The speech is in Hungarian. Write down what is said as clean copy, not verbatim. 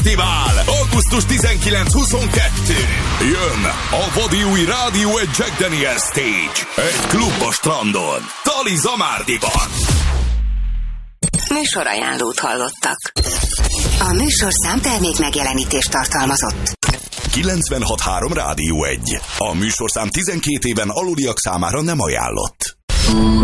Fesztivál, augusztus 19-22. Jön a vadi új rádió egy Jack Daniel Stage. Egy klub a strandon, Tali Zamárdiban. Műsorajánlót hallottak. A műsorszám termék megjelenítést tartalmazott. 96.3 Rádió 1. A műsorszám 12 éven aluliak számára nem ajánlott.